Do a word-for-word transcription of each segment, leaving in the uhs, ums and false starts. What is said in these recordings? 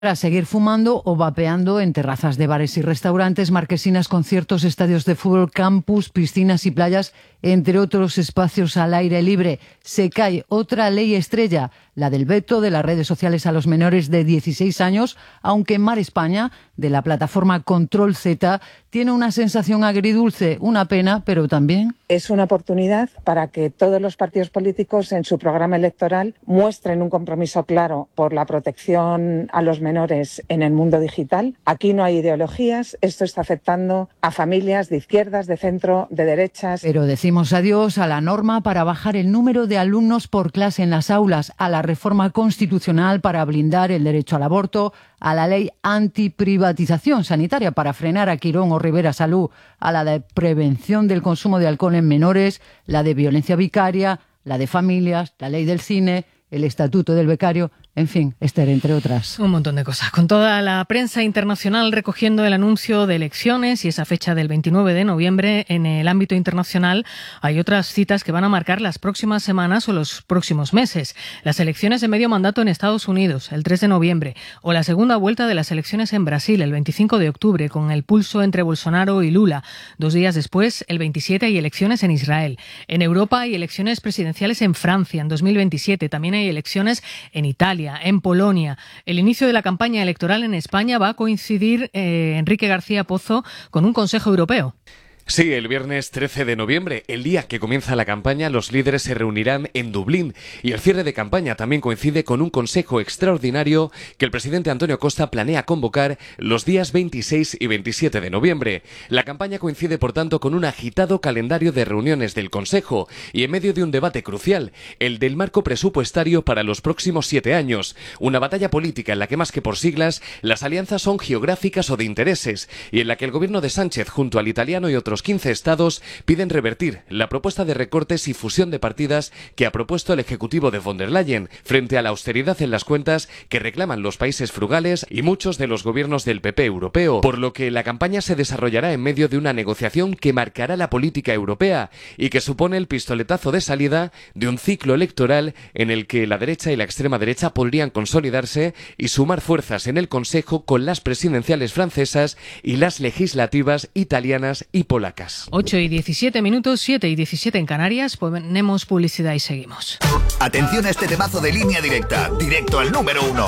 Para seguir fumando o vapeando en terrazas de bares y restaurantes, marquesinas, conciertos, estadios de fútbol, campus, piscinas y playas, entre otros espacios al aire libre. Se cae otra ley estrella, la del veto de las redes sociales a los menores de dieciséis años, aunque Mar España, de la plataforma Control Z, tiene una sensación agridulce, una pena, pero también... Es una oportunidad para que todos los partidos políticos en su programa electoral muestren un compromiso claro por la protección a los menores en el mundo digital. Aquí no hay ideologías, esto está afectando a familias de izquierdas, de centro, de derechas. Pero decimos adiós a la norma para bajar el número de alumnos por clase en las aulas, a la reforma constitucional para blindar el derecho al aborto, a la ley antiprivatización sanitaria para frenar a Quirón o Rivera Salud, a la de prevención del consumo de alcohol en menores, la de violencia vicaria, la de familias, la ley del cine, el estatuto del becario, en fin, Esther, entre otras. Un montón de cosas. Con toda la prensa internacional recogiendo el anuncio de elecciones y esa fecha del veintinueve de noviembre, en el ámbito internacional hay otras citas que van a marcar las próximas semanas o los próximos meses. Las elecciones de medio mandato en Estados Unidos, el tres de noviembre, o la segunda vuelta de las elecciones en Brasil, el veinticinco de octubre, con el pulso entre Bolsonaro y Lula. Dos días después, el veintisiete, hay elecciones en Israel. En Europa hay elecciones presidenciales en Francia en dos mil veintisiete. También hay elecciones en Italia, en Polonia. El inicio de la campaña electoral en España va a coincidir, eh, Enrique García Pozo, con un Consejo Europeo. Sí, el viernes trece de noviembre, el día que comienza la campaña, los líderes se reunirán en Dublín y el cierre de campaña también coincide con un consejo extraordinario que el presidente Antonio Costa planea convocar los días veintiséis y veintisiete de noviembre. La campaña coincide, por tanto, con un agitado calendario de reuniones del Consejo y en medio de un debate crucial, el del marco presupuestario para los próximos siete años. Una batalla política en la que, más que por siglas, las alianzas son geográficas o de intereses y en la que el gobierno de Sánchez, junto al italiano y otros quince estados, piden revertir la propuesta de recortes y fusión de partidas que ha propuesto el ejecutivo de von der Leyen frente a la austeridad en las cuentas que reclaman los países frugales y muchos de los gobiernos del P P europeo, por lo que la campaña se desarrollará en medio de una negociación que marcará la política europea y que supone el pistoletazo de salida de un ciclo electoral en el que la derecha y la extrema derecha podrían consolidarse y sumar fuerzas en el Consejo con las presidenciales francesas y las legislativas italianas y polacas. ocho y diecisiete minutos, siete y diecisiete en Canarias, ponemos publicidad y seguimos. Atención a este temazo de Línea Directa, directo al número uno.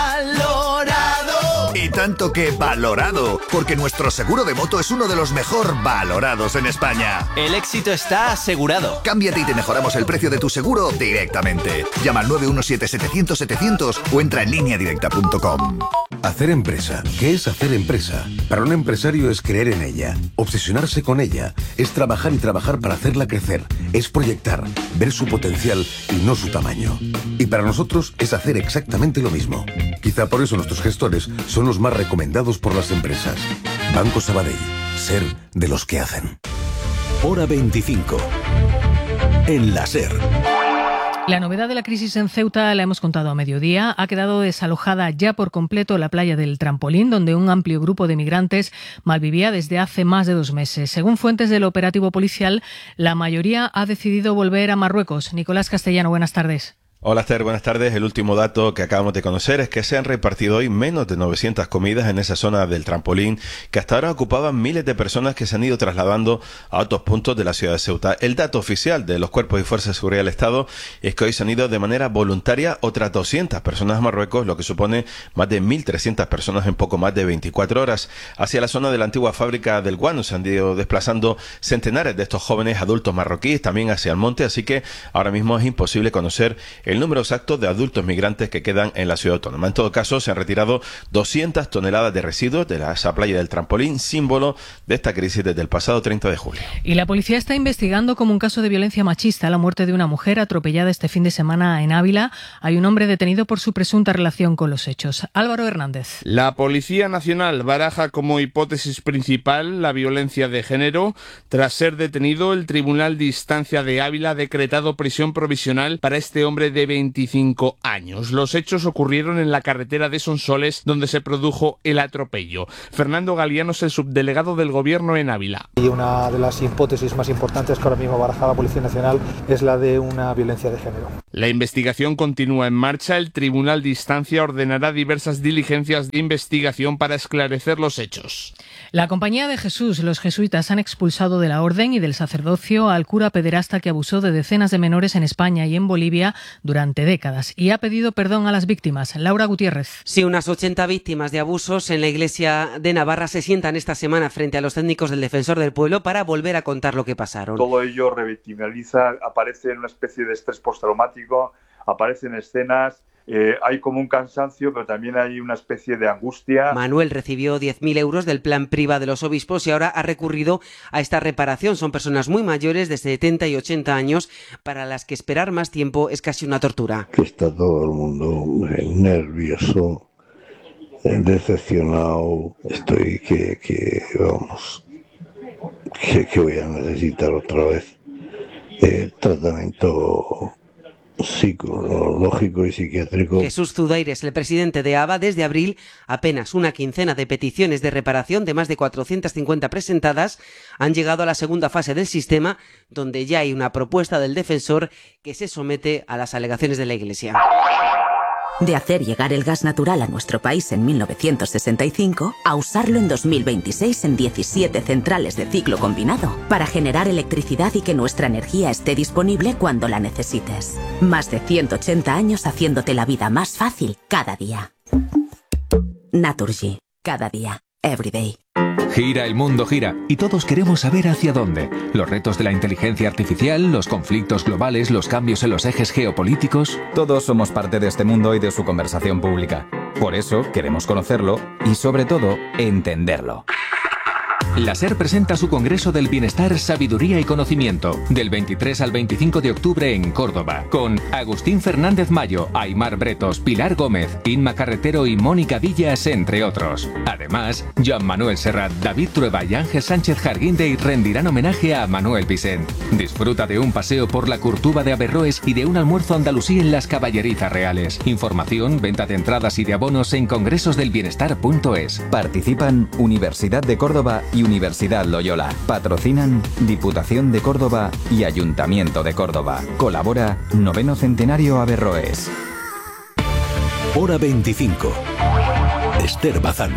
¡Valorado! Y tanto que valorado, porque nuestro seguro de moto es uno de los mejor valorados en España. El éxito está asegurado. Cámbiate y te mejoramos el precio de tu seguro directamente. Llama al nueve uno siete, setecientos, setecientos o entra en línea directa punto com. Hacer empresa. ¿Qué es hacer empresa? Para un empresario es creer en ella, obsesionarse con ella, es trabajar y trabajar para hacerla crecer, es proyectar, ver su potencial y no su tamaño. Y para nosotros es hacer exactamente lo mismo. Quizá por eso nuestros gestores son los más recomendados por las empresas. Banco Sabadell, ser de los que hacen. Hora veinticinco. En la SER. La novedad de la crisis en Ceuta la hemos contado a mediodía. Ha quedado desalojada ya por completo la playa del Trampolín, donde un amplio grupo de migrantes malvivía desde hace más de dos meses. Según fuentes del operativo policial, la mayoría ha decidido volver a Marruecos. Nicolás Castellano, buenas tardes. Hola Esther, buenas tardes. El último dato que acabamos de conocer es que se han repartido hoy menos de novecientas comidas en esa zona del Trampolín, que hasta ahora ocupaban miles de personas que se han ido trasladando a otros puntos de la ciudad de Ceuta. El dato oficial de los cuerpos y fuerzas de seguridad del Estado es que hoy se han ido de manera voluntaria otras doscientas personas a Marruecos, lo que supone más de mil trescientas personas en poco más de veinticuatro horas. Hacia la zona de la antigua fábrica del guano se han ido desplazando centenares de estos jóvenes adultos marroquíes, también hacia el monte, así que ahora mismo es imposible conocer el número exacto de adultos migrantes que quedan en la ciudad autónoma. En todo caso, se han retirado doscientas toneladas de residuos de la, esa playa del Trampolín, símbolo de esta crisis desde el pasado treinta de julio. Y la policía está investigando como un caso de violencia machista la muerte de una mujer atropellada este fin de semana en Ávila. Hay un hombre detenido por su presunta relación con los hechos. Álvaro Hernández. La Policía Nacional baraja como hipótesis principal la violencia de género. Tras ser detenido, el Tribunal de Instancia de Ávila ha decretado prisión provisional para este hombre de veinticinco años. Los hechos ocurrieron en la carretera de Sonsoles, donde se produjo el atropello. Fernando Galiano es el subdelegado del Gobierno en Ávila. Y una de las hipótesis más importantes que ahora mismo baraja la Policía Nacional es la de una violencia de género. La investigación continúa en marcha. El Tribunal de Instancia ordenará diversas diligencias de investigación para esclarecer los hechos. La Compañía de Jesús, los jesuitas, han expulsado de la orden y del sacerdocio al cura pederasta que abusó de decenas de menores en España y en Bolivia durante décadas y ha pedido perdón a las víctimas. Laura Gutiérrez. Sí, unas ochenta víctimas de abusos en la iglesia de Navarra se sientan esta semana frente a los técnicos del Defensor del Pueblo para volver a contar lo que pasaron. Todo ello revictimaliza, aparece en una especie de estrés postraumático, aparecen escenas. Eh, hay como un cansancio, pero también hay una especie de angustia. Manuel recibió diez mil euros del plan Priva de los obispos y ahora ha recurrido a esta reparación. Son personas muy mayores, de setenta y ochenta años, para las que esperar más tiempo es casi una tortura. Que está todo el mundo eh, nervioso, eh, decepcionado. Estoy que, que vamos, que, que voy a necesitar otra vez eh, tratamiento psicológico y psiquiátrico. Jesús Zudaires, el presidente de A B A, desde abril, apenas una quincena de peticiones de reparación de más de cuatrocientas cincuenta presentadas han llegado a la segunda fase del sistema, donde ya hay una propuesta del defensor que se somete a las alegaciones de la Iglesia. De hacer llegar el gas natural a nuestro país en mil novecientos sesenta y cinco a usarlo en dos mil veintiséis en diecisiete centrales de ciclo combinado para generar electricidad y que nuestra energía esté disponible cuando la necesites. Más de ciento ochenta años haciéndote la vida más fácil cada día. Naturgy. Cada día. Every day. Gira, el mundo gira, y todos queremos saber hacia dónde. Los retos de la inteligencia artificial, los conflictos globales, los cambios en los ejes geopolíticos. Todos somos parte de este mundo y de su conversación pública. Por eso queremos conocerlo y, sobre todo, entenderlo. La SER presenta su Congreso del Bienestar, Sabiduría y Conocimiento, del veintitrés al veinticinco de octubre en Córdoba, con Agustín Fernández Mayo, Aymar Bretos, Pilar Gómez, Inma Carretero y Mónica Villas, entre otros. Además, Joan Manuel Serrat, David Trueba y Ángel Sánchez Jarguindey rendirán homenaje a Manuel Vicent. Disfruta de un paseo por la Curtuba de Averroes y de un almuerzo andalusí en las Caballerizas Reales. Información, venta de entradas y de abonos en congresosdelbienestar punto es. Participan Universidad de Córdoba y Universidad Loyola. Patrocinan Diputación de Córdoba y Ayuntamiento de Córdoba. Colabora Noveno Centenario Averroes. Hora veinticinco. Esther Bazán.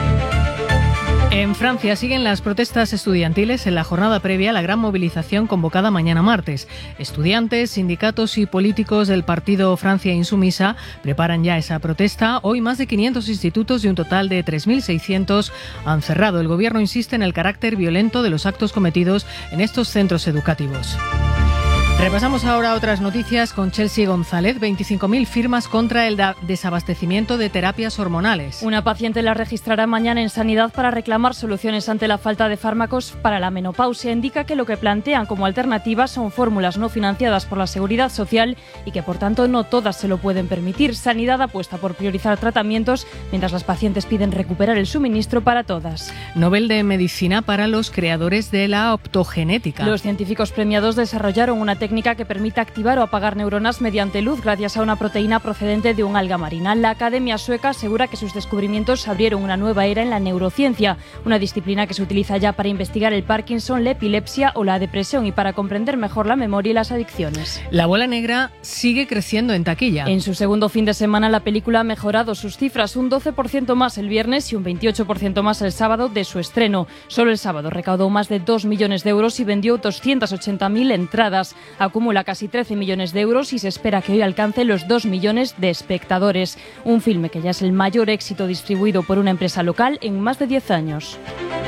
En Francia siguen las protestas estudiantiles en la jornada previa a la gran movilización convocada mañana martes. Estudiantes, sindicatos y políticos del partido Francia Insumisa preparan ya esa protesta. Hoy más de quinientos institutos de un total de tres mil seiscientos han cerrado. El gobierno insiste en el carácter violento de los actos cometidos en estos centros educativos. Repasamos ahora otras noticias con Chelsea González. veinticinco mil firmas contra el desabastecimiento de terapias hormonales. Una paciente la registrará mañana en Sanidad para reclamar soluciones ante la falta de fármacos para la menopausia. Indica que lo que plantean como alternativas son fórmulas no financiadas por la Seguridad Social y que por tanto no todas se lo pueden permitir. Sanidad apuesta por priorizar tratamientos mientras las pacientes piden recuperar el suministro para todas. Nobel de Medicina para los creadores de la optogenética. Los científicos premiados desarrollaron una técnica técnica que permite activar o apagar neuronas mediante luz gracias a una proteína procedente de un alga marina. La Academia Sueca asegura que sus descubrimientos abrieron una nueva era en la neurociencia, una disciplina que se utiliza ya para investigar el Parkinson, la epilepsia o la depresión y para comprender mejor la memoria y las adicciones. La Bola Negra sigue creciendo en taquilla. En su segundo fin de semana la película ha mejorado sus cifras, un doce por ciento más el viernes y un veintiocho por ciento más el sábado de su estreno. Solo el sábado recaudó más de dos millones de euros y vendió doscientas ochenta mil entradas. Acumula casi trece millones de euros y se espera que hoy alcance los dos millones de espectadores. Un filme que ya es el mayor éxito distribuido por una empresa local en más de diez años.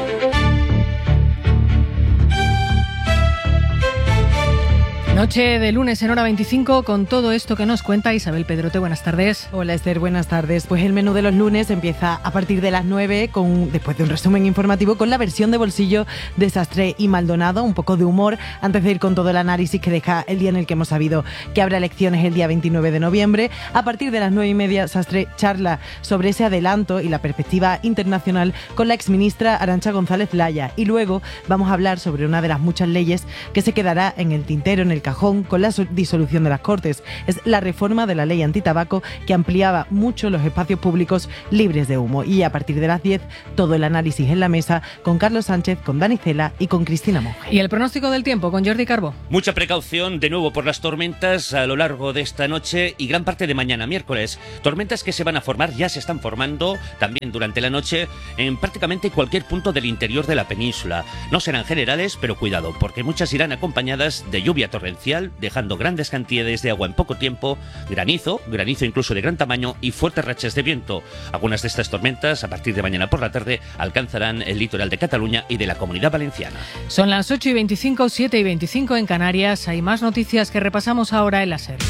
Noche de lunes en Hora veinticinco con todo esto que nos cuenta Isabel Pedrote. Buenas tardes. Hola Esther, buenas tardes. Pues el menú de los lunes empieza a partir de las nueve, con, después de un resumen informativo, con la versión de bolsillo de Sastre y Maldonado, un poco de humor, antes de ir con todo el análisis que deja el día en el que hemos sabido que habrá elecciones el día veintinueve de noviembre. A partir de las nueve y media, Sastre charla sobre ese adelanto y la perspectiva internacional con la exministra Arantxa González Laya. Y luego vamos a hablar sobre una de las muchas leyes que se quedará en el tintero, en el cajón con la disolución de las Cortes. Es la reforma de la ley antitabaco que ampliaba mucho los espacios públicos libres de humo. Y a partir de las diez, todo el análisis en la mesa con Carlos Sánchez, con Dani Cela y con Cristina Monge. Y el pronóstico del tiempo con Jordi Carbó. Mucha precaución de nuevo por las tormentas a lo largo de esta noche y gran parte de mañana miércoles. Tormentas que se van a formar, ya se están formando también durante la noche en prácticamente cualquier punto del interior de la península. No serán generales, pero cuidado, porque muchas irán acompañadas de lluvia torrencial, dejando grandes cantidades de agua en poco tiempo, granizo, granizo incluso de gran tamaño y fuertes rachas de viento. Algunas de estas tormentas, a partir de mañana por la tarde, alcanzarán el litoral de Cataluña y de la Comunidad Valenciana. Son las ocho y veinticinco, siete y veinticinco en Canarias. Hay más noticias que repasamos ahora en la SER.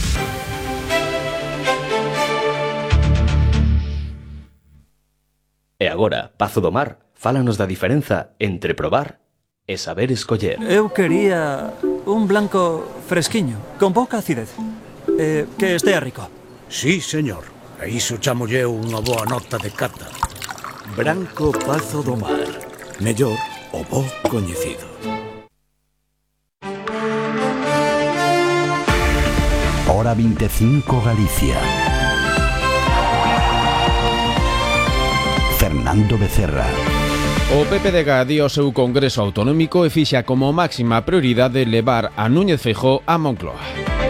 E agora, Pazo do Mar, fálanos da diferenza entre probar e saber escoller. Eu quería un blanco fresquiño, con pouca acidez, eh, que estea rico. Sí, señor. E iso chamolle unha boa nota de cata. Branco Pazo do Mar. Mellor o bo coñecido. Hora veinticinco Galicia. Fernando Becerra. O P P D G di ao seu Congreso Autonómico e fixa como máxima prioridade levar a Núñez Feijóo a Moncloa.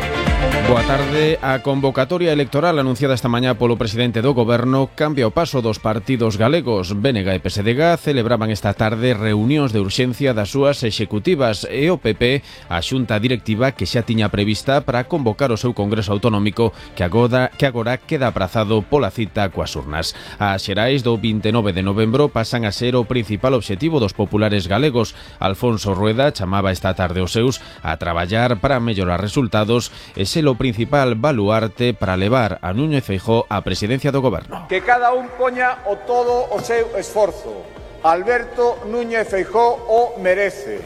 Boa tarde. A convocatoria electoral anunciada esta mañá polo presidente do Goberno cambia o paso dos partidos galegos. B N G e P S D G celebraban esta tarde reunións de urxencia das súas executivas e o P P a xunta directiva que xa tiña prevista para convocar o seu Congreso Autonómico que agora, que agora queda aprazado pola cita coas urnas. As xerais do vinte e nove de novembro pasan a ser o principal obxectivo dos populares galegos. Alfonso Rueda chamaba esta tarde os seus a traballar para mellorar resultados e ser o principal baluarte para levar a Núñez Feijóo á presidencia do Goberno. Que cada un poña o todo o seu esforzo. Alberto Núñez Feijóo o merece.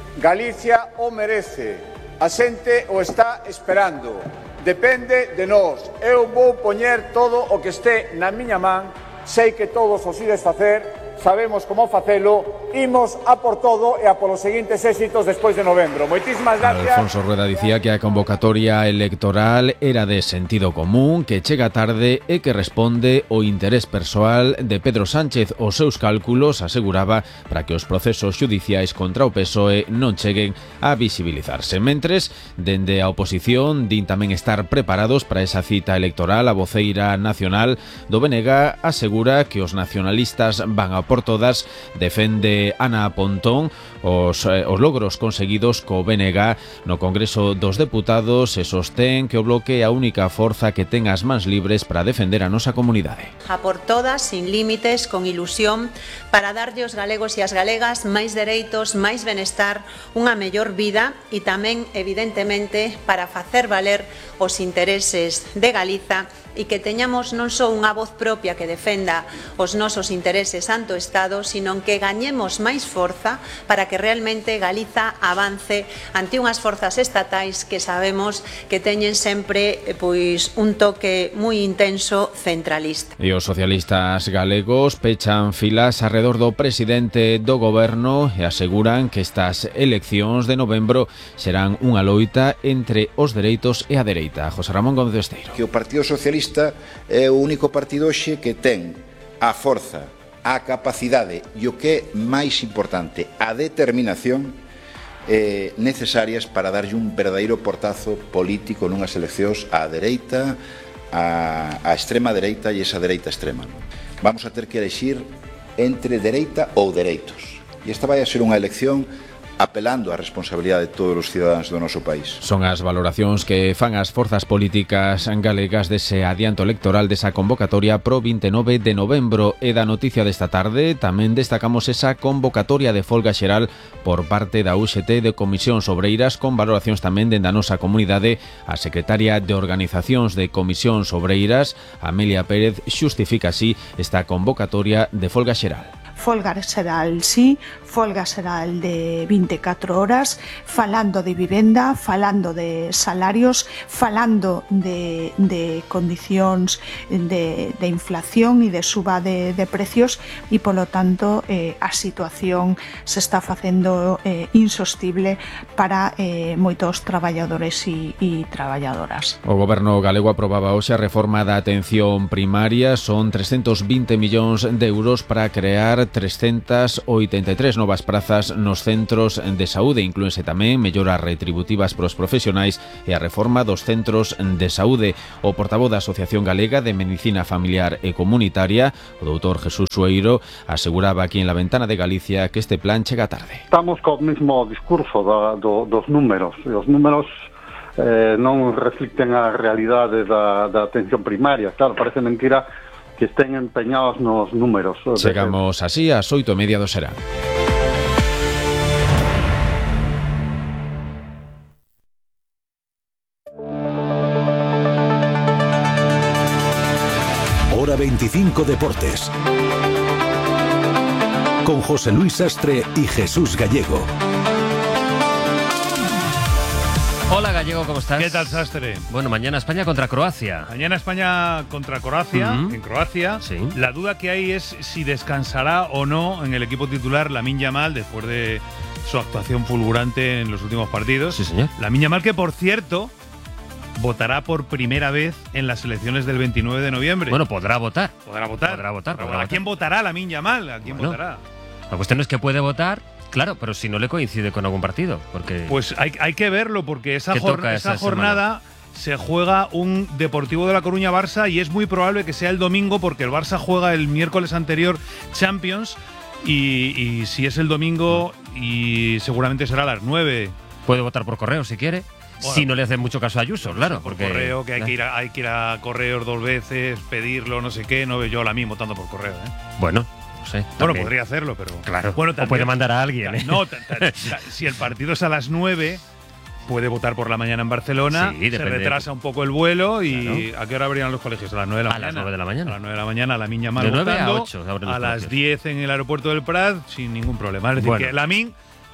Galicia o merece. A xente o está esperando. Depende de nós. Eu vou poñer todo o que este na miña man. Sei que todos os ides facer. Sabemos como facelo, imos a por todo e a polos seguintes éxitos despois de novembro. Moitísimas gracias. Alfonso Rueda dicía que a convocatoria electoral era de sentido común, que chega tarde e que responde ao interés persoal de Pedro Sánchez. Os seus cálculos, aseguraba, para que os procesos xudiciais contra o P S O E non cheguen a visibilizarse. Mentres, dende a oposición, din tamén estar preparados para esa cita electoral. A voceira nacional do B N G asegura que os nacionalistas van a por todas. Defende Ana Pontón os, eh, os logros conseguidos co B N G no Congreso dos Deputados e sostén que o bloque é a única forza que ten as mans libres para defender a nosa comunidade. A por todas, sin límites, con ilusión, para darlle aos galegos e as galegas máis dereitos, máis benestar, unha mellor vida e tamén, evidentemente, para facer valer os intereses de Galiza e que teñamos non só unha voz propia que defenda os nosos intereses ante o Estado, sino que gañemos máis forza para que realmente Galiza avance ante unhas forzas estatais que sabemos que teñen sempre pois un toque moi intenso centralista. E os socialistas galegos pechan filas arredor do presidente do Goberno e aseguran que estas eleccións de novembro serán unha loita entre os dereitos e a dereita. José Ramón Gómez Esteiro. Que o Partido Socialista é o único partido hoxe que ten a forza, a capacidade e o que é máis importante, a determinación eh, necesarias para darlle un verdadeiro portazo político nunhas eleccións á dereita, á, á extrema dereita e esa dereita extrema. Vamos a ter que elexir entre dereita ou dereitos. E esta vai a ser unha elección apelando á responsabilidade de todos os cidadáns do noso país. Son as valoracións que fan as forzas políticas galegas dese adianto electoral desa convocatoria pro vinte e nove de novembro. E da noticia desta tarde tamén destacamos esa convocatoria de folga xeral por parte da U X T de Comisións Obreiras, con valoracións tamén dende a nosa comunidade. A secretaria de Organizacións de Comisións Obreiras, Amelia Pérez, xustifica así esta convocatoria de folga xeral. folga será el sí, folga será el de veinticuatro horas, falando de vivenda, falando de salarios, falando de, de condicións de, de inflación e de suba de, de precios, e polo tanto eh, a situación se está facendo eh, insostible para eh, moitos traballadores e, e traballadoras. O Goberno galego aprobaba hoxe a reforma da atención primaria. Son trescentos vinte millóns de euros para crear trescentas oitenta e tres novas prazas nos centros de saúde. Inclúense tamén melloras retributivas pros profesionais e a reforma dos centros de saúde. O portavoz da Asociación Galega de Medicina Familiar e Comunitaria, o doutor Jesús Sueiro, aseguraba aquí en La Ventana de Galicia que este plan chega tarde. Estamos co mesmo discurso da, do, dos números. E os números eh, non reflicten a realidade da, da atención primaria. Claro, parece mentira que estén empeñados nos números. Chegamos así ás oito e media do serán. Hora veinticinco Deportes. Con José Luis Sastre y Jesús Gallego. Hola Gallego, ¿cómo estás? ¿Qué tal, Sastre? Bueno, mañana España contra Croacia. Mañana España contra Croacia, Uh-huh. en Croacia. Sí. La duda que hay es si descansará o no en el equipo titular Lamine Yamal después de su actuación fulgurante en los últimos partidos. Sí, señor. Lamine Yamal, que por cierto votará por primera vez en las elecciones del veintinueve de noviembre. Bueno, podrá votar. Podrá votar. Podrá votar. Pero podrá ¿a quién votará Lamine Yamal? ¿A quién Bueno. votará? La cuestión es que puede votar, claro, pero si no le coincide con algún partido. Porque Pues hay, hay que verlo, porque esa, ¿Qué jor- toca esa esa jornada se juega un Deportivo de La Coruña-Barça y es muy probable que sea el domingo, porque el Barça juega el miércoles anterior Champions y, y si es el domingo, y seguramente será a las nueve. puede votar por correo si quiere. Bueno, si no le hace mucho caso a Ayuso, claro. Por Porque, correo, que hay que, ir a, hay que ir a correos dos veces, pedirlo, no sé qué. No veo yo a la misma votando por correo, ¿eh? Bueno, no sé. Bueno, también. podría hacerlo, pero. Claro. Bueno, o también- puede mandar a alguien. ¿eh? No, ta- ta- ta- si el partido es a las nueve, puede votar por la mañana en Barcelona. Sí, se depende. retrasa un poco el vuelo y. Claro. ¿A qué hora abrirán los colegios? A las nueve de la A mañana. las nueve de la mañana. A las nueve de la mañana, la Lamine Yamal De nueve a votando. ocho abren los A las colegios. diez en el aeropuerto del Prat, sin ningún problema. Es decir, Bueno. que Lamine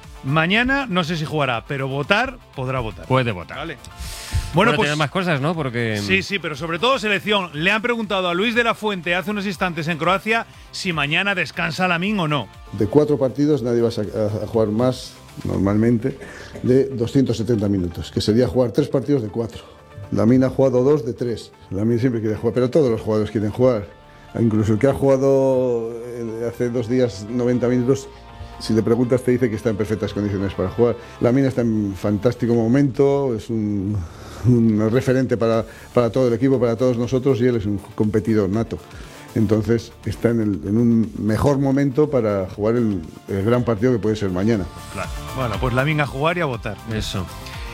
mañana no sé si jugará, pero votar podrá votar. Puede votar. Vale. Bueno, Bueno, pues. tiene más cosas, ¿no? Porque Sí, sí, pero sobre todo selección. Le han preguntado a Luis de la Fuente hace unos instantes en Croacia si mañana descansa Lamine o no. De cuatro partidos nadie va a, sa- a jugar más, normalmente, de doscientos setenta minutos, que sería jugar tres partidos de cuatro. Lamine ha jugado dos de tres. Lamine siempre quiere jugar, pero todos los jugadores quieren jugar. Incluso el que ha jugado eh, hace dos días noventa minutos, si le preguntas te dice que está en perfectas condiciones para jugar. Lamine está en fantástico momento, es un, un referente para, para todo el equipo, para todos nosotros, y él es un competidor nato. Entonces está en, el- en un mejor momento para jugar el, el gran partido que puede ser mañana. Claro. Bueno, pues Lamine a jugar y a votar. Eso.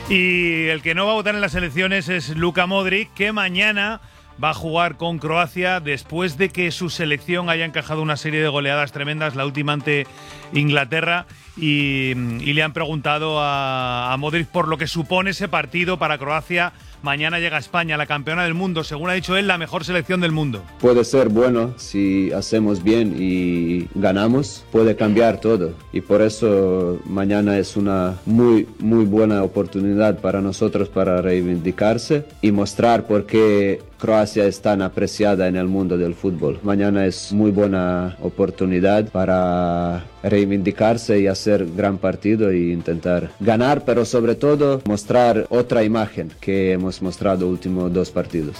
Y el que no va a votar en las elecciones es Luka Modric, que mañana va a jugar con Croacia después de que su selección haya encajado una serie de goleadas tremendas, la última ante Inglaterra, y, y le han preguntado a, a Modric por lo que supone ese partido para Croacia. Mañana llega a España, la campeona del mundo, según ha dicho él, la mejor selección del mundo. Puede ser bueno si hacemos bien y ganamos, puede cambiar todo. Y por eso mañana es una muy, muy buena oportunidad para nosotros para reivindicarse y mostrar por qué Croacia es tan apreciada en el mundo del fútbol. Mañana es muy buena oportunidad para reivindicarse y hacer gran partido e intentar ganar, pero sobre todo mostrar otra imagen que hemos mostrado últimos dos partidos.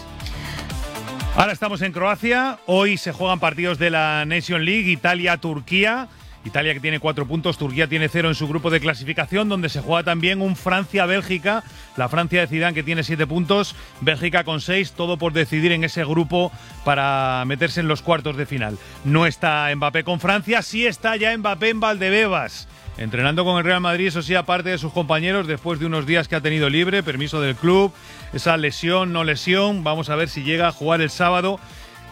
Ahora estamos en Croacia, hoy se juegan partidos de la Nation League, Italia-Turquía. Italia que tiene cuatro puntos, Turquía tiene cero en su grupo de clasificación, donde se juega también un Francia-Bélgica, la Francia de Zidane que tiene siete puntos, Bélgica con seis, todo por decidir en ese grupo para meterse en los cuartos de final. No está Mbappé con Francia, sí está ya Mbappé en Valdebebas, entrenando con el Real Madrid, eso sí, aparte de sus compañeros, después de unos días que ha tenido libre, permiso del club, esa lesión, no lesión, vamos a ver si llega a jugar el sábado.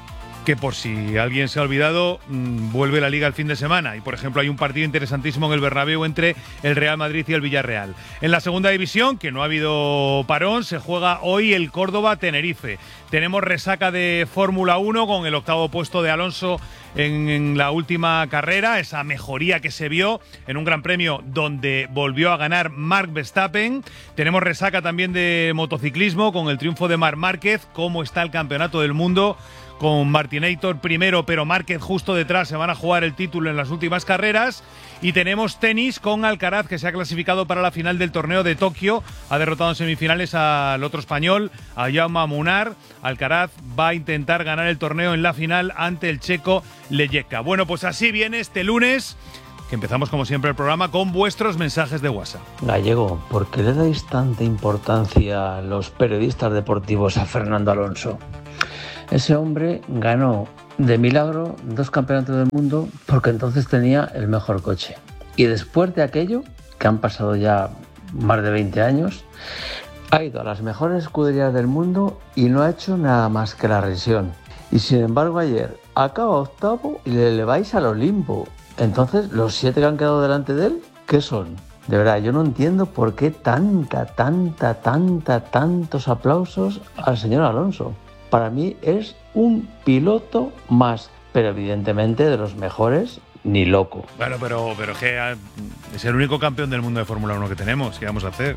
que por si alguien se ha olvidado, mmm, vuelve la Liga el fin de semana y por ejemplo hay un partido interesantísimo en el Bernabéu entre el Real Madrid y el Villarreal. En la segunda división, que no ha habido parón, se juega hoy el Córdoba-Tenerife. Tenemos resaca de Fórmula uno con el octavo puesto de Alonso en, en la última carrera, esa mejoría que se vio en un gran premio donde volvió a ganar Marc Verstappen. Tenemos resaca también de motociclismo con el triunfo de Marc Márquez. ¿Cómo está el campeonato del mundo? Con Martinator primero, pero Márquez justo detrás. Se van a jugar el título en las últimas carreras. Y tenemos tenis con Alcaraz, que se ha clasificado para la final del torneo de Tokio. Ha derrotado en semifinales al otro español, a Jaume Munar. Alcaraz va a intentar ganar el torneo en la final ante el checo Leječka. Bueno, pues así viene este lunes, que empezamos como siempre el programa con vuestros mensajes de WhatsApp. Gallego, ¿por qué le dais tanta importancia a los periodistas deportivos a Fernando Alonso? Ese hombre ganó de milagro dos campeonatos del mundo porque entonces tenía el mejor coche. Y después de aquello, que han pasado ya más de veinte años, ha ido a las mejores escuderías del mundo y no ha hecho nada más que la revisión. Y sin embargo ayer acaba octavo y le eleváis al Olimpo. Entonces, ¿los siete que han quedado delante de él, qué son? De verdad, yo no entiendo por qué tanta, tanta, tanta, tantos aplausos al señor Alonso. Para mí es un piloto más, pero evidentemente de los mejores, ni loco. Bueno, pero, pero que es el único campeón del mundo de Fórmula uno que tenemos. ¿Qué vamos a hacer?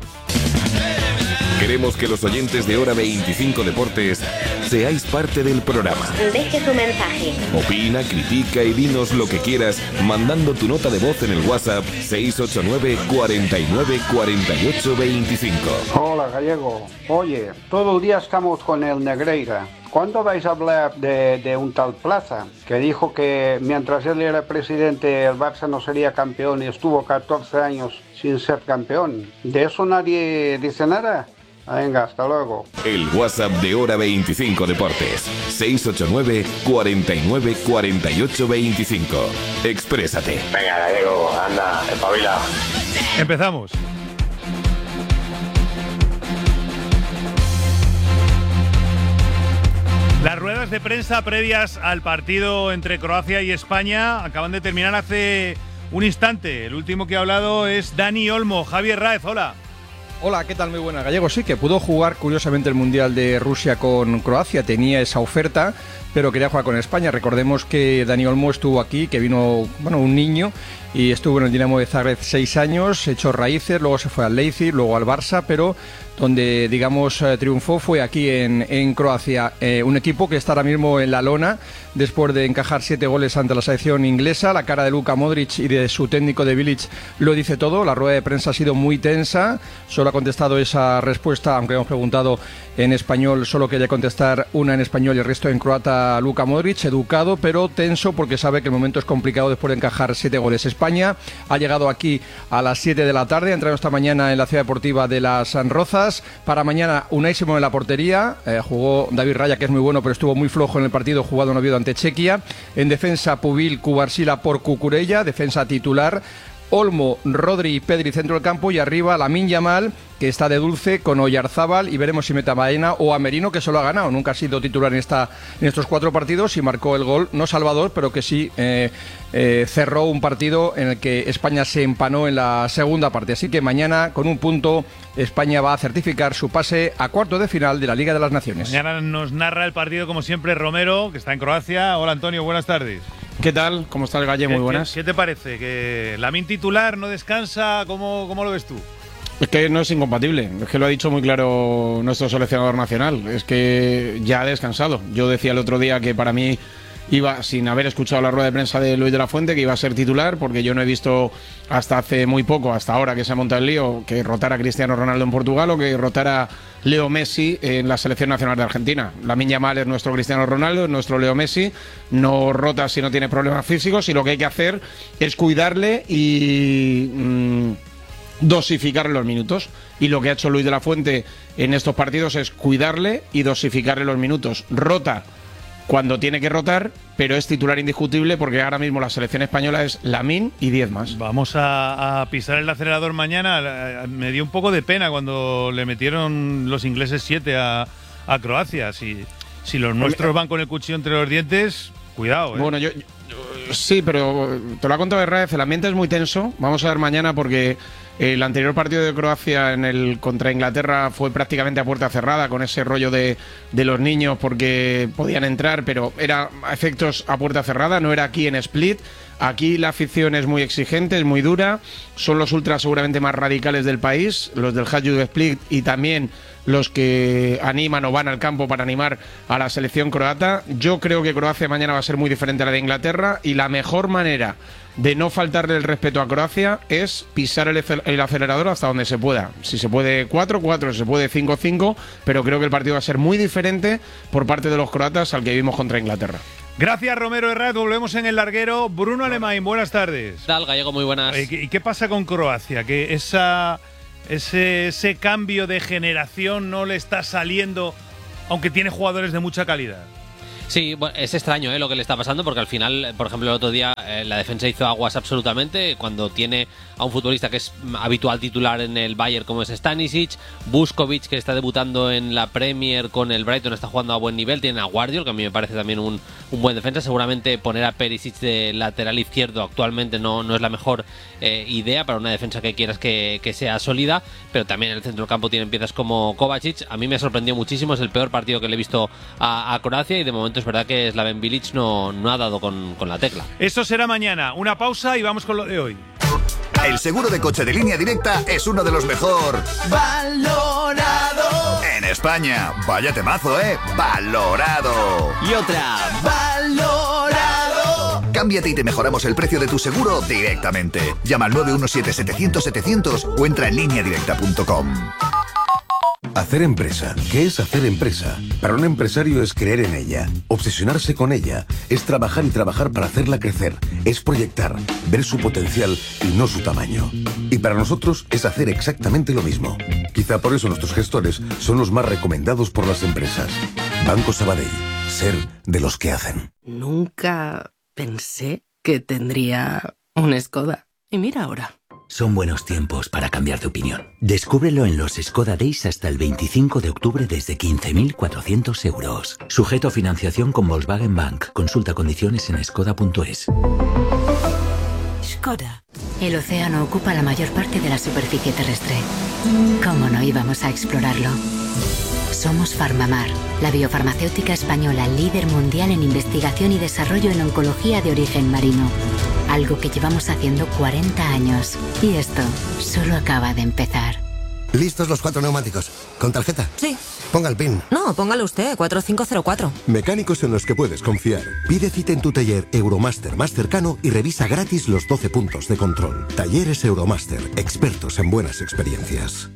Queremos que los oyentes de Hora veinticinco Deportes seáis parte del programa. Deje tu mensaje. Opina, critica y dinos lo que quieras mandando tu nota de voz en el WhatsApp seis ocho nueve, cuarenta y nueve, cuarenta y ocho, veinticinco. Hola, Gallego. Oye, todo el día estamos con el Negreira. ¿Cuándo vais a hablar de, de un tal Plaza, que dijo que mientras él era presidente el Barça no sería campeón y estuvo catorce años sin ser campeón? ¿De eso nadie dice nada? Venga, hasta luego. El WhatsApp de Hora veinticinco Deportes. seis ocho nueve, cuarenta y nueve, cuarenta y ocho, veinticinco. Exprésate. Venga, Gallego, anda, espabila. Empezamos. Las ruedas de prensa previas al partido entre Croacia y España acaban de terminar hace un instante. El último que ha hablado es Dani Olmo. Javier Raez, hola. Hola, ¿qué tal? Muy buena, Gallego. Sí, que pudo jugar curiosamente el Mundial de Rusia con Croacia, tenía esa oferta, pero quería jugar con España. Recordemos que Dani Olmo estuvo aquí, que vino, bueno, un niño, y estuvo en el Dinamo de Zagreb seis años, echó raíces, luego se fue al Leipzig, luego al Barça, pero donde, digamos, eh, triunfó fue aquí en, en Croacia. Eh, un equipo que está ahora mismo en la lona, después de encajar siete goles ante la selección inglesa. La cara de Luka Modric y de su técnico de Bilic lo dice todo. La rueda de prensa ha sido muy tensa, solo ha contestado esa respuesta, aunque hemos preguntado en español, solo quería contestar una en español y el resto en croata. Luka Modric, educado pero tenso porque sabe que el momento es complicado después de encajar siete goles. España ha llegado aquí a las siete de la tarde, ha entrado esta mañana en la ciudad deportiva de Las Rozas. Para mañana Unai Simón en la portería, eh, jugó David Raya, que es muy bueno pero estuvo muy flojo en el partido jugado en Oviedo ante Chequia. En defensa Pubil, Cubarsila por Cucurella, defensa titular. Olmo, Rodri y Pedri centro del campo, y arriba Lamine Yamal, que está de dulce con Oyarzábal, y veremos si mete a Baena o a Merino, que solo ha ganado, nunca ha sido titular en, esta, en estos cuatro partidos y marcó el gol, no salvador, pero que sí eh, eh, cerró un partido en el que España se empanó en la segunda parte. Así que mañana, con un punto, España va a certificar su pase a cuarto de final de la Liga de las Naciones. Mañana nos narra el partido, como siempre, Romero, que está en Croacia. Hola, Antonio, buenas tardes. ¿Qué tal? ¿Cómo está el Galle? Muy buenas. ¿Qué, qué te parece? ¿Que Lamine titular no descansa? ¿Cómo, cómo lo ves tú? Es que no es incompatible, es que lo ha dicho muy claro nuestro seleccionador nacional, es que ya ha descansado. Yo decía el otro día que para mí iba, sin haber escuchado la rueda de prensa de Luis de la Fuente, que iba a ser titular, porque yo no he visto hasta hace muy poco, hasta ahora que se ha montado el lío, que rotara Cristiano Ronaldo en Portugal o que rotara Leo Messi en la selección nacional de Argentina. Lamine Yamal es nuestro Cristiano Ronaldo, es nuestro Leo Messi, no rota si no tiene problemas físicos, y lo que hay que hacer es cuidarle y mmm, dosificarle los minutos. Y lo que ha hecho Luis de la Fuente en estos partidos es cuidarle y dosificarle los minutos. Rota cuando tiene que rotar, pero es titular indiscutible porque ahora mismo la selección española es Lamine y diez más. Vamos a, a pisar el acelerador mañana. Me dio un poco de pena cuando le metieron los ingleses siete a, a Croacia. Si, si los nuestros van con el cuchillo entre los dientes, cuidado. ¿eh? Bueno, yo, yo sí, pero te lo ha contado Herrera, el ambiente es muy tenso. Vamos a ver mañana porque el anterior partido de Croacia en el contra Inglaterra fue prácticamente a puerta cerrada, con ese rollo de, de los niños porque podían entrar, pero era a efectos a puerta cerrada, no era aquí en Split. Aquí la afición es muy exigente, es muy dura, son los ultras seguramente más radicales del país, los del Hajduk Split, y también los que animan o van al campo para animar a la selección croata. Yo creo que Croacia mañana va a ser muy diferente a la de Inglaterra, y la mejor manera de no faltarle el respeto a Croacia es pisar el, el acelerador hasta donde se pueda. Si se puede cuatro cuatro, si se puede cinco cinco, pero creo que el partido va a ser muy diferente por parte de los croatas al que vimos contra Inglaterra. Gracias, Romero Herrera. Volvemos en el larguero. Bruno Alemán, buenas tardes. ¿Qué tal, Gallego? Muy buenas. ¿Y qué, y qué pasa con Croacia? Que esa, ese, ese cambio de generación no le está saliendo, aunque tiene jugadores de mucha calidad. Sí, bueno, es extraño ¿eh? lo que le está pasando, porque al final, por ejemplo, el otro día eh, la defensa hizo aguas absolutamente cuando tiene a un futbolista que es habitual titular en el Bayern como es Stanisic, Vuskovic, que está debutando en la Premier con el Brighton, está jugando a buen nivel, tiene a Guardiol, que a mí me parece también un, un buen defensa. Seguramente poner a Perisic de lateral izquierdo actualmente no, no es la mejor eh, idea para una defensa que quieras que, que sea sólida, pero también en el centro del campo tienen piezas como Kovacic. A mí me sorprendió muchísimo, es el peor partido que le he visto a, a Croacia, y de momento es verdad que Slaven Bilic no, no ha dado con, con la tecla. Eso será mañana. Una pausa y vamos con lo de hoy. El seguro de coche de Línea Directa es uno de los mejor valorado en España. Vaya temazo, ¿eh? Valorado. Y otra, valorado. Cámbiate y te mejoramos el precio de tu seguro directamente. Llama al nueve uno siete, setecientos, setecientos o entra en línea directa punto com. Hacer empresa. ¿Qué es hacer empresa? Para un empresario es creer en ella, obsesionarse con ella, es trabajar y trabajar para hacerla crecer, es proyectar, ver su potencial y no su tamaño. Y para nosotros es hacer exactamente lo mismo. Quizá por eso nuestros gestores son los más recomendados por las empresas. Banco Sabadell. Ser de los que hacen. Nunca pensé que tendría un Skoda. Y mira ahora. Son buenos tiempos para cambiar de opinión. Descúbrelo en los Skoda Days hasta el veinticinco de octubre desde quince mil cuatrocientos euros. Sujeto a financiación con Volkswagen Bank. Consulta condiciones en skoda punto es. Skoda. El océano ocupa la mayor parte de la superficie terrestre. ¿Cómo no íbamos a explorarlo? Somos Farmamar, la biofarmacéutica española líder mundial en investigación y desarrollo en oncología de origen marino. Algo que llevamos haciendo cuarenta años. Y esto solo acaba de empezar. ¿Listos los cuatro neumáticos? ¿Con tarjeta? Sí. Ponga el PIN. No, póngalo usted, cuatro cinco cero cuatro. Mecánicos en los que puedes confiar. Pide cita en tu taller Euromaster más cercano y revisa gratis los doce puntos de control. Talleres Euromaster, expertos en buenas experiencias.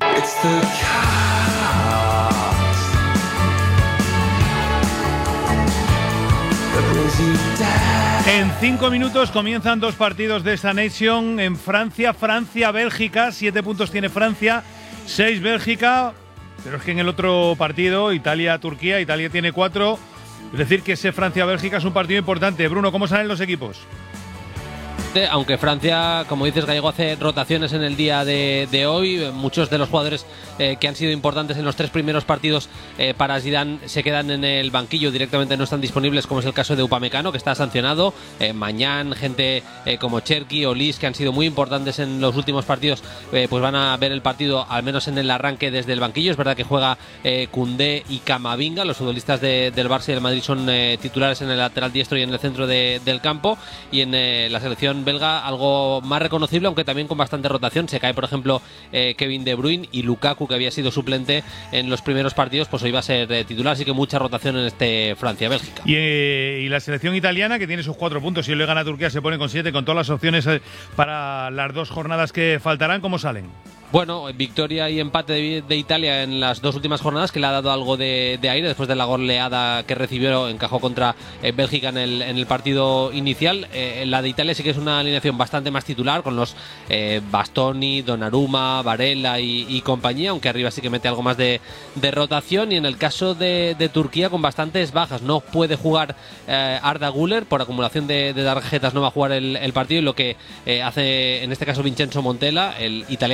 En cinco minutos comienzan dos partidos de esta Nation en Francia. Francia-Bélgica, siete puntos tiene Francia, seis Bélgica, pero es que en el otro partido, Italia-Turquía, Italia tiene cuatro. Es decir, que ese Francia-Bélgica es un partido importante. Bruno, ¿cómo salen los equipos? Aunque Francia, como dices, Gallego, hace rotaciones en el día de, de hoy, muchos de los jugadores eh, que han sido importantes en los tres primeros partidos eh, para Zidane se quedan en el banquillo, directamente no están disponibles, como es el caso de Upamecano, que está sancionado, eh, Mañán, gente eh, como Cherki o Lis, que han sido muy importantes en los últimos partidos, eh, pues van a ver el partido, al menos en el arranque, desde el banquillo. Es verdad que juega eh, Koundé y Camavinga, los futbolistas de, del Barça y del Madrid son eh, titulares en el lateral diestro y en el centro de, del campo, y en eh, la selección belga algo más reconocible, aunque también con bastante rotación. Se cae, por ejemplo, eh, Kevin De Bruyne, y Lukaku, que había sido suplente en los primeros partidos, pues hoy va a ser eh, titular, así que mucha rotación en este Francia-Bélgica. Y, eh, y la selección italiana, que tiene sus cuatro puntos, si hoy le gana a Turquía se pone con siete, con todas las opciones eh, para las dos jornadas que faltarán. ¿Cómo salen? Bueno, victoria y empate de, de Italia en las dos últimas jornadas, que le ha dado algo de, de aire después de la goleada que recibió, encajó contra eh, Bélgica en el, en el partido inicial. Eh, la de Italia sí que es una alineación bastante más titular, con los eh, Bastoni, Donnarumma, Varela y, y compañía, aunque arriba sí que mete algo más de, de rotación. Y en el caso de, de Turquía, con bastantes bajas, no puede jugar eh, Arda Güler por acumulación de, de tarjetas, no va a jugar el, el partido, y lo que eh, hace en este caso Vincenzo Montella, el italiano pero técnico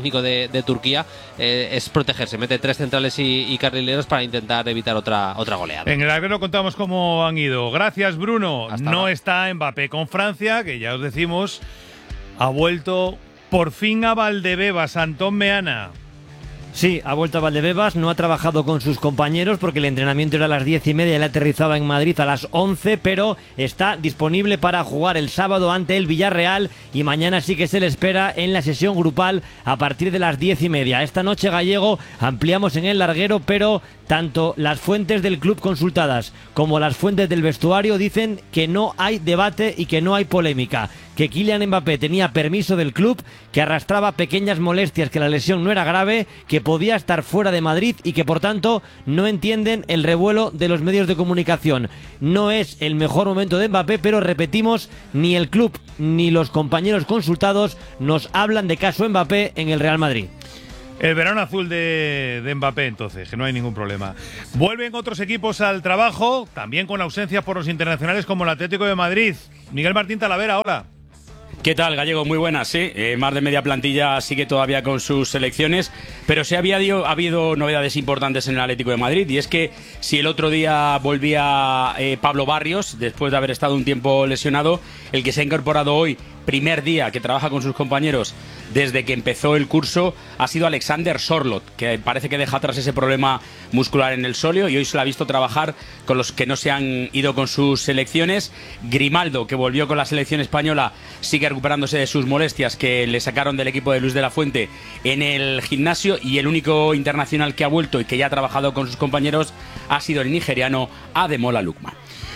técnico de, de Turquía, eh, es protegerse, mete tres centrales y, y carrileros para intentar evitar otra, otra goleada. En el albero contamos cómo han ido. Gracias, Bruno. Hasta no ahora. Está Mbappé con Francia, que ya os decimos, ha vuelto por fin a Valdebebas, Antón Meana. Sí, ha vuelto a Valdebebas, no ha trabajado con sus compañeros porque el entrenamiento era a las diez y media y él aterrizaba en Madrid a las once, pero está disponible para jugar el sábado ante el Villarreal y mañana sí que se le espera en la sesión grupal a partir de las diez y media. Esta noche, Gallego, ampliamos en el larguero, pero tanto las fuentes del club consultadas como las fuentes del vestuario dicen que no hay debate y que no hay polémica, que Kylian Mbappé tenía permiso del club, que arrastraba pequeñas molestias, que la lesión no era grave, que podía estar fuera de Madrid y que por tanto no entienden el revuelo de los medios de comunicación. No es el mejor momento de Mbappé, pero repetimos, ni el club ni los compañeros consultados nos hablan de caso Mbappé en el Real Madrid. El verano azul de, de Mbappé, entonces, que no hay ningún problema. Vuelven otros equipos al trabajo, también con ausencias por los internacionales como el Atlético de Madrid. Miguel Martín Talavera, hola. ¿Qué tal, Gallego? Muy buenas, sí. Eh, más de media plantilla sigue todavía con sus selecciones, pero sí había ha habido novedades importantes en el Atlético de Madrid, y es que si el otro día volvía eh, Pablo Barrios, después de haber estado un tiempo lesionado, el que se ha incorporado hoy, primer día que trabaja con sus compañeros desde que empezó el curso, ha sido Alexander Sorloth, que parece que deja atrás ese problema muscular en el sóleo y hoy se lo ha visto trabajar con los que no se han ido con sus selecciones. Grimaldo, que volvió con la selección española, sigue recuperándose de sus molestias que le sacaron del equipo de Luis de la Fuente en el gimnasio, y el único internacional que ha vuelto y que ya ha trabajado con sus compañeros ha sido el nigeriano Ademola Lookman.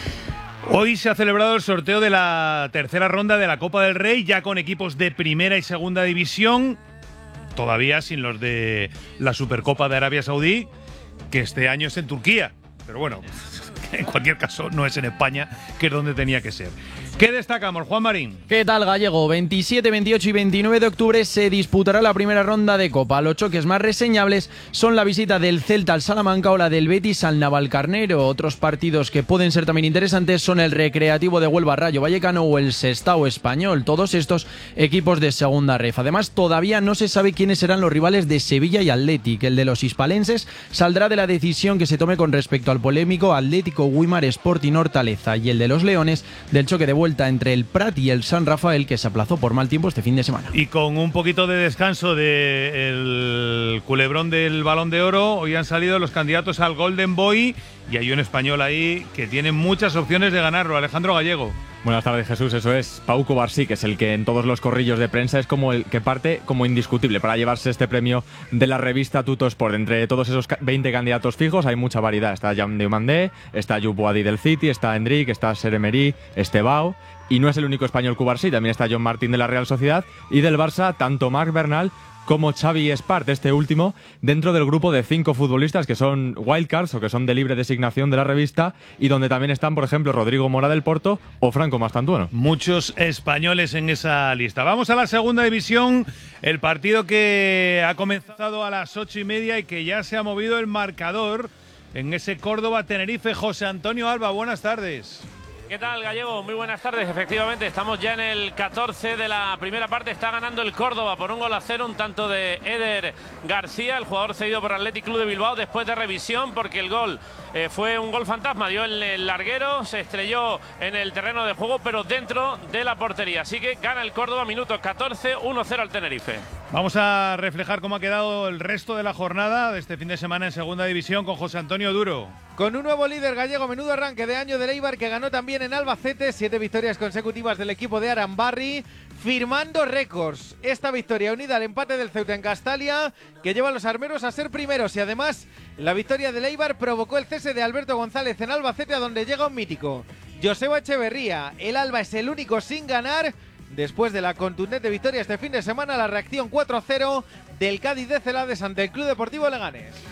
Hoy se ha celebrado el sorteo de la tercera ronda de la Copa del Rey, ya con equipos de primera y segunda división, todavía sin los de la Supercopa de Arabia Saudí, que este año es en Turquía. Pero bueno, en cualquier caso no es en España, que es donde tenía que ser. ¿Qué destacamos, Juan Marín? ¿Qué tal, Gallego? veintisiete, veintiocho y veintinueve de octubre se disputará la primera ronda de Copa. Los choques más reseñables son la visita del Celta al Salamanca o la del Betis al Navalcarnero. Otros partidos que pueden ser también interesantes son el Recreativo de Huelva Rayo Vallecano o el Sestao Español. Todos estos equipos de segunda ref. Además, todavía no se sabe quiénes serán los rivales de Sevilla y Athletic. El de los hispalenses saldrá de la decisión que se tome con respecto al polémico Atlético Guimar Sporting Hortaleza, y el de los leones del choque de vuelta entre el Prat y el San Rafael, que se aplazó por mal tiempo este fin de semana. Y con un poquito de descanso del culebrón del Balón de Oro, hoy han salido los candidatos al Golden Boy y hay un español ahí que tiene muchas opciones de ganarlo. Alejandro Gallego. Buenas tardes, Jesús. Eso es Pau Cubarsí, que es el que en todos los corrillos de prensa es como el que parte como indiscutible para llevarse este premio de la revista Tuttosport. Entre todos esos veinte candidatos fijos hay mucha variedad. Está Jan Diomandé, está Youp Boadi del City, está Endrick, está Seremeri, Estebao. Y no es el único español Cubarsí, también está John Martín de la Real Sociedad, y del Barça tanto Marc Bernal como Xavi Espart, este último, dentro del grupo de cinco futbolistas que son wildcards o que son de libre designación de la revista, y donde también están, por ejemplo, Rodrigo Mora del Porto o Franco Mastantuono. Muchos españoles en esa lista. Vamos a la segunda división, el partido que ha comenzado a las ocho y media y que ya se ha movido el marcador en ese Córdoba-Tenerife. José Antonio Alba, buenas tardes. ¿Qué tal, Gallego? Muy buenas tardes. Efectivamente, estamos ya en el catorce de la primera parte. Está ganando el Córdoba por un gol a cero, un tanto de Eder García, el jugador cedido por Athletic Club de Bilbao, después de revisión, porque el gol eh, fue un gol fantasma. Dio en el larguero, se estrelló en el terreno de juego, pero dentro de la portería. Así que gana el Córdoba, minuto catorce, uno cero al Tenerife. Vamos a reflejar cómo ha quedado el resto de la jornada de este fin de semana en segunda división con José Antonio Duro. Con un nuevo líder gallego, menudo arranque de año del Eibar, que ganó también en Albacete, siete victorias consecutivas del equipo de Arambarri, firmando récords. Esta victoria unida al empate del Ceuta en Castalia, que lleva a los armeros a ser primeros, y además la victoria del Eibar provocó el cese de Alberto González en Albacete, a donde llega un mítico, Joseba Echeverría. El Alba es el único sin ganar. Después de la contundente victoria este fin de semana, la reacción cuatro a cero del Cádiz de Celades ante el Club Deportivo Leganés.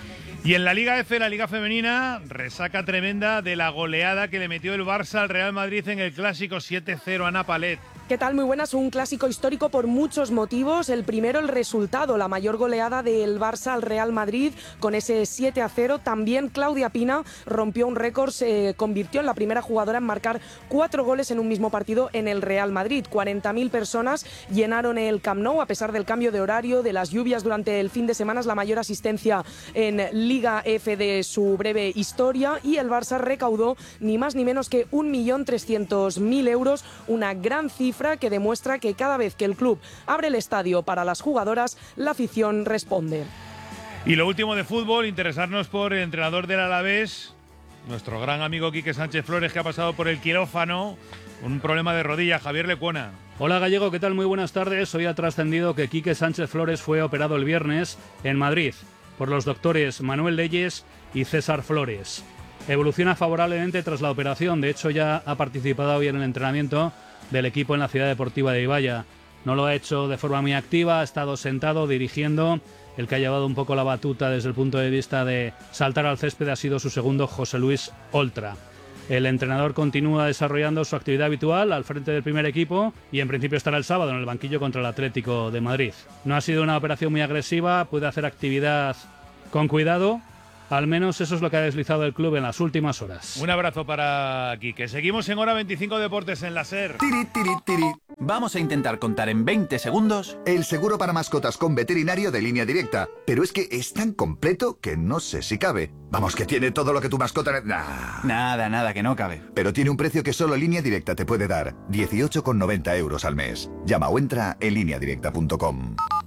Y en la Liga F, la Liga Femenina, resaca tremenda de la goleada que le metió el Barça al Real Madrid en el clásico siete cero a Napalet. ¿Qué tal? Muy buenas. Un clásico histórico por muchos motivos. El primero, el resultado, la mayor goleada del Barça al Real Madrid con ese siete a cero. También Claudia Pina rompió un récord, se convirtió en la primera jugadora en marcar cuatro goles en un mismo partido en el Real Madrid. cuarenta mil personas llenaron el Camp Nou a pesar del cambio de horario, de las lluvias durante el fin de semana. Es la mayor asistencia en Liga F de su breve historia y el Barça recaudó ni más ni menos que un millón trescientos mil euros, una gran cifra que demuestra que cada vez que el club abre el estadio para las jugadoras, la afición responde. Y lo último de fútbol, interesarnos por el entrenador del Alavés, nuestro gran amigo Quique Sánchez Flores, que ha pasado por el quirófano con un problema de rodilla. Javier Lecuona. Hola Gallego, ¿qué tal? Muy buenas tardes. Hoy ha trascendido que Quique Sánchez Flores fue operado el viernes en Madrid por los doctores Manuel Leyes y César Flores. Evoluciona favorablemente tras la operación, de hecho ya ha participado hoy en el entrenamiento del equipo en la Ciudad Deportiva de Ibaya. No lo ha hecho de forma muy activa, ha estado sentado dirigiendo. El que ha llevado un poco la batuta desde el punto de vista de saltar al césped ha sido su segundo, José Luis Oltra. El entrenador continúa desarrollando su actividad habitual al frente del primer equipo y en principio estará el sábado en el banquillo contra el Atlético de Madrid. No ha sido una operación muy agresiva, puede hacer actividad con cuidado. Al menos eso es lo que ha deslizado el club en las últimas horas. Un abrazo para Quique. Seguimos en Hora veinticinco Deportes en la SER. Tiri, tiri, tiri. Vamos a intentar contar en veinte segundos el seguro para mascotas con veterinario de Línea Directa. Pero es que es tan completo que no sé si cabe. Vamos, que tiene todo lo que tu mascota... Nah. Nada, nada, que no cabe. Pero tiene un precio que solo Línea Directa te puede dar. dieciocho con noventa euros al mes. Llama o entra en línea directa punto com.